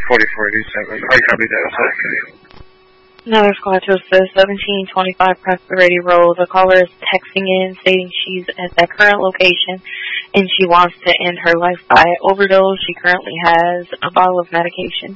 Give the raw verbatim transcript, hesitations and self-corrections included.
forty-four eighty-seven. I copy that. Another squad to assist, seventeen twenty-five Prosperity Road. The caller is texting in stating she's at that current location and she wants to end her life by overdose. She currently has a bottle of medication.